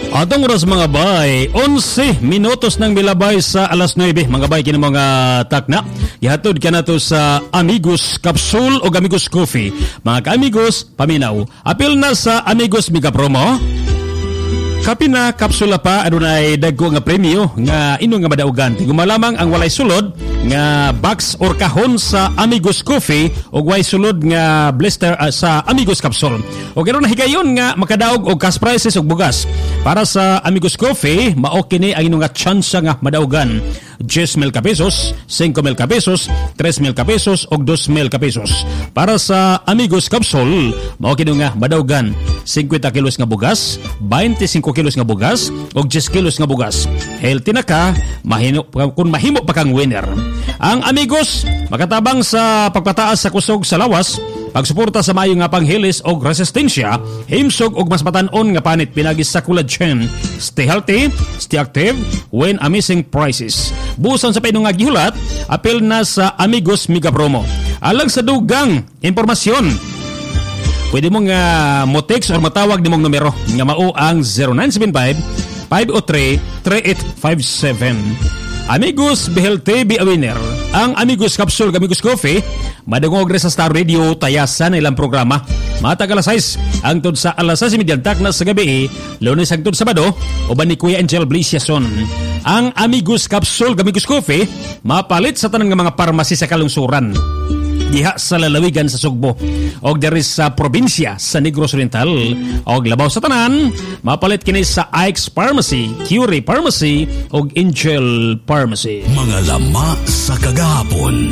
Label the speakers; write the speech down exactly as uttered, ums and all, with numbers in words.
Speaker 1: Atong oras mga bay, onse minutos ng milabay sa alas nuwebe. Mga bay, kini mga takna. Ihatod ka na to sa Amigos Capsule o Amigos Coffee. Mga ka-amigos, paminaw. Apil na sa Amigos Mega Promo. Kapi na kapsula pa adunay dagko nga premyo nga ino nga madaugan. Tinguma lamang ang walay sulod nga box or kahon sa Amigos Coffee o walay sulod nga blister uh, sa Amigos Capsule. O ganoon na higayon nga makadaog og cash prizes og bugas. Para sa Amigos Coffee, mao kini ang ino nga tsansa nga madaugan. ten mil ka pesos, five mil ka pesos, three mil ka pesos o two mil ka pesos. Para sa Amigos Capsule, mao kini nga madaugan. fifty kilos nga bugas, twenty-five kilos nga bugas o ten kilos nga bugas. Healthy na ka, mahino, kung mahimo pa kang winner. Ang Amigos, makatabang sa pagpataas sa kusog sa lawas, pagsuporta sa maayo nga panghilis o resistensya, himsog og mas matan-on nga panit pinagi sa collagen. Stay healthy, stay active, win amazing prizes. Busan sa painong nga gihulat, apil na sa Amigos Mega Promo. Alang sa dugang impormasyon, pwede mo nga mo-text or matawag ni mong numero nga mao ang zero nine seven five, five zero three, three eight five seven. Amigos, be healthy, be a winner. Ang Amigos Capsule, Amigos Coffee, madungog rin sa Star Radio, tayasan ilang programa. Matag alas sais, hangtod sa alas sais midyantak na sa gabi, Lunes hangtod Sabado, o ba ni Kuya Angel Blasiason. Ang Amigos Capsule, Amigos Coffee, mapalit sa tanang mga parmasi sa kalungsuran. Diha sa lalawigan sa Sugbo og diri sa probinsya sa Negros Oriental og labaw sa tanan mapalit kini sa Ike's Pharmacy, Curie Pharmacy og Angel Pharmacy.
Speaker 2: Mga lama sa kagahapon.